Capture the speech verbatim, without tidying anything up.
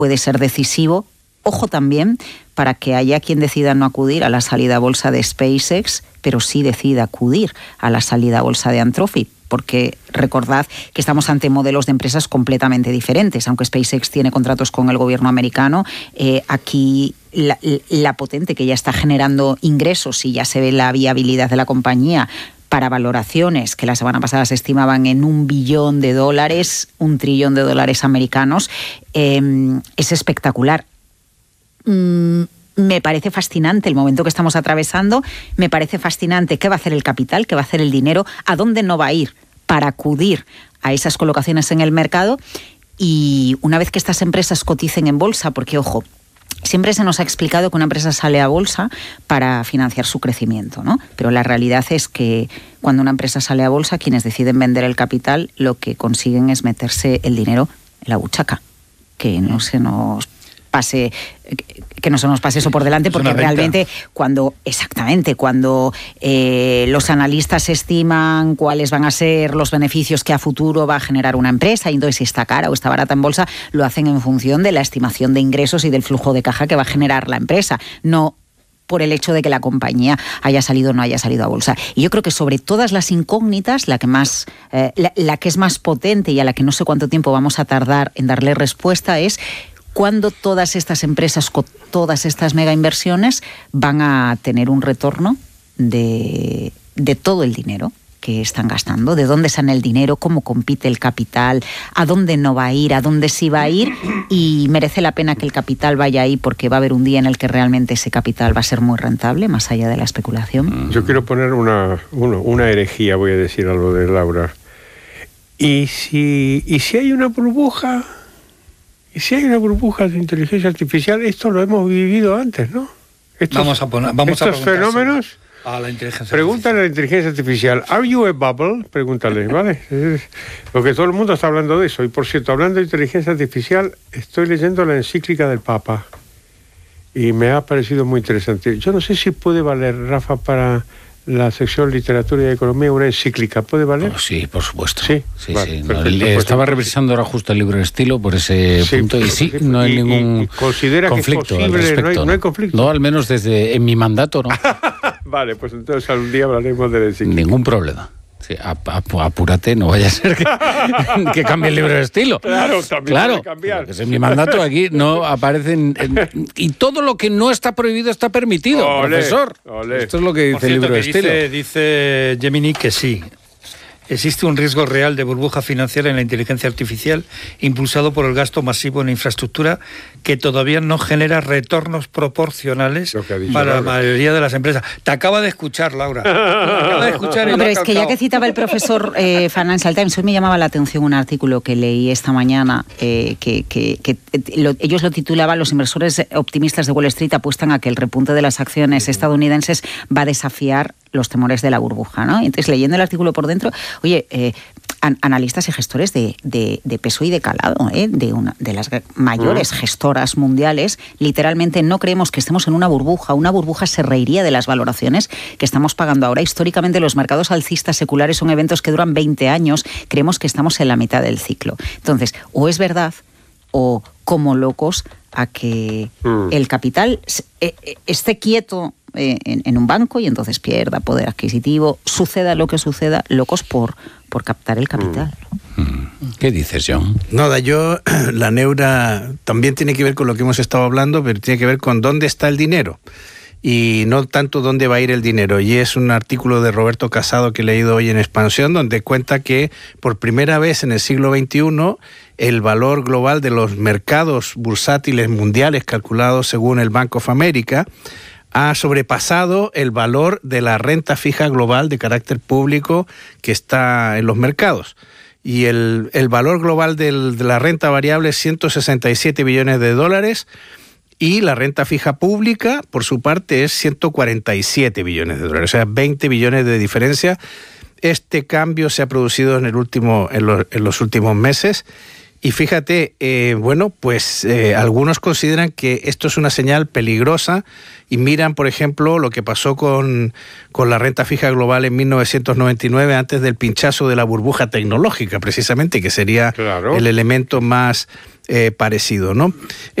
puede ser decisivo. Ojo también para que haya quien decida no acudir a la salida a bolsa de SpaceX, pero sí decida acudir a la salida a bolsa de Anthropic, porque recordad que estamos ante modelos de empresas completamente diferentes. Aunque SpaceX tiene contratos con el gobierno americano, eh, aquí la, la potente que ya está generando ingresos y ya se ve la viabilidad de la compañía para valoraciones que la semana pasada se estimaban en un billón de dólares, un trillón de dólares americanos, eh, es espectacular. Mm, me parece fascinante el momento que estamos atravesando, me parece fascinante qué va a hacer el capital, qué va a hacer el dinero, a dónde no va a ir para acudir a esas colocaciones en el mercado. Y una vez que estas empresas coticen en bolsa, porque ojo, siempre se nos ha explicado que una empresa sale a bolsa para financiar su crecimiento, ¿no? Pero la realidad es que cuando una empresa sale a bolsa, quienes deciden vender el capital, lo que consiguen es meterse el dinero en la buchaca, que no se nos pase, que no se nos pase eso por delante, porque realmente cuando, exactamente, cuando eh, los analistas estiman cuáles van a ser los beneficios que a futuro va a generar una empresa, y entonces si está cara o está barata en bolsa, lo hacen en función de la estimación de ingresos y del flujo de caja que va a generar la empresa, no por el hecho de que la compañía haya salido o no haya salido a bolsa. Y yo creo que sobre todas las incógnitas, la que más, eh, la, la que es más potente y a la que no sé cuánto tiempo vamos a tardar en darle respuesta es cuándo todas estas empresas con todas estas mega inversiones van a tener un retorno de, de todo el dinero que están gastando, de dónde sale el dinero, cómo compite el capital, a dónde no va a ir, a dónde sí va a ir, y merece la pena que el capital vaya ahí porque va a haber un día en el que realmente ese capital va a ser muy rentable, más allá de la especulación. Yo quiero poner una, una, una herejía, voy a decir a lo de Laura. ¿Y si, y si hay una burbuja? ¿Y si hay una burbuja de inteligencia artificial? Esto lo hemos vivido antes, ¿no? Estos, vamos a poner, vamos estos a fenómenos. A la inteligencia Pregúntale a la inteligencia artificial. ¿Are you a bubble? Pregúntale, ¿vale? Porque todo el mundo está hablando de eso. Y por cierto, hablando de inteligencia artificial, estoy leyendo la encíclica del Papa. Y me ha parecido muy interesante. Yo no sé si puede valer, Rafa, para la sección Literatura y Economía, una encíclica. ¿Puede valer? Oh, sí, por supuesto. Sí, sí, vale, sí. perfecto, No, pues, estaba revisando ahora justo el libro de estilo por ese sí, punto y sí, no hay y, ningún y considera conflicto que es posible, al respecto. No hay, no hay conflicto. No, al menos desde en mi mandato, ¿no? Vale, pues entonces algún día hablaremos de la encíclica. Ningún problema. Sí, ap ap apúrate, no vaya a ser que, que cambie el libro de estilo. Claro, también claro, puede cambiar. Que es en mi mandato aquí no aparecen... En, y todo lo que no está prohibido está permitido, olé, profesor. Olé. Esto es lo que dice Por cierto, el libro de que estilo. dice, dice Gemini que sí. Existe un riesgo real de burbuja financiera en la inteligencia artificial impulsado por el gasto masivo en infraestructura que todavía no genera retornos proporcionales para la mayoría de las empresas. Te acaba de escuchar, Laura. Te acaba de escuchar y no, lo pero ha es que ya que citaba el profesor eh, Financial Times, hoy me llamaba la atención un artículo que leí esta mañana eh, que, que, que lo, ellos lo titulaban: los inversores optimistas de Wall Street apuestan a que el repunte de las acciones estadounidenses va a desafiar los temores de la burbuja, ¿no? Entonces, leyendo el artículo por dentro, oye, eh, an analistas y gestores de, de, de peso y de calado, ¿eh? de, una, de las mayores gestoras mundiales, literalmente no creemos que estemos en una burbuja. Una burbuja se reiría de las valoraciones que estamos pagando ahora. Históricamente, los mercados alcistas seculares son eventos que duran veinte años. Creemos que estamos en la mitad del ciclo. Entonces, o es verdad, o como locos a que mm. el capital esté quieto eh, en, en un banco y entonces pierda poder adquisitivo, suceda lo que suceda, locos por, por captar el capital. Mm. ¿Qué dices, John? Nada, yo, la neura también tiene que ver con lo que hemos estado hablando, pero tiene que ver con dónde está el dinero. Y no tanto dónde va a ir el dinero. Y es un artículo de Roberto Casado que he leído hoy en Expansión, donde cuenta que por primera vez en el siglo veintiuno el valor global de los mercados bursátiles mundiales, calculados según el Bank of America, ha sobrepasado el valor de la renta fija global de carácter público que está en los mercados. Y el, el valor global del, de la renta variable es ciento sesenta y siete billones de dólares, y la renta fija pública, por su parte, es ciento cuarenta y siete billones de dólares, o sea, veinte billones de diferencia. Este cambio se ha producido en, el último, en, los, en los últimos meses Y fíjate, eh, bueno, pues eh, algunos consideran que esto es una señal peligrosa y miran, por ejemplo, lo que pasó con, con la renta fija global en mil novecientos noventa y nueve, antes del pinchazo de la burbuja tecnológica, precisamente, que sería claro. el elemento más eh, parecido, ¿no?